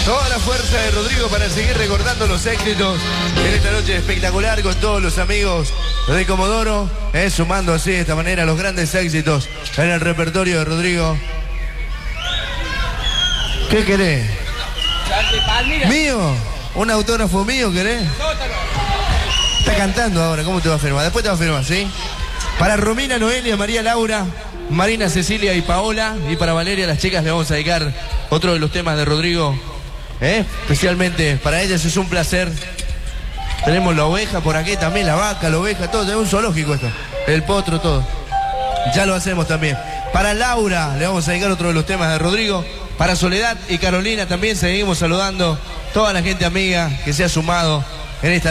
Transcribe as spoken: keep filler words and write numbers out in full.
Toda la fuerza de Rodrigo para seguir recordando los éxitos en esta noche espectacular con todos los amigos de Comodoro, eh, sumando así de esta manera los grandes éxitos en el repertorio de Rodrigo. ¿Qué querés? ¿Mío? ¿Un autógrafo mío querés? Está cantando ahora, ¿cómo te va a firmar? Después te va a firmar, ¿sí? Para Romina, Noelia, María Laura, Marina, Cecilia y Paola, y para Valeria, las chicas, le vamos a dedicar otro de los temas de Rodrigo. ¿Eh? Especialmente para ellas es un placer. Tenemos la oveja por aquí también, la vaca, la oveja, todo, es un zoológico esto. El potro, todo. Ya lo hacemos también. Para Laura le vamos a dedicar otro de los temas de Rodrigo. Para Soledad y Carolina también seguimos saludando toda la gente amiga que se ha sumado en esta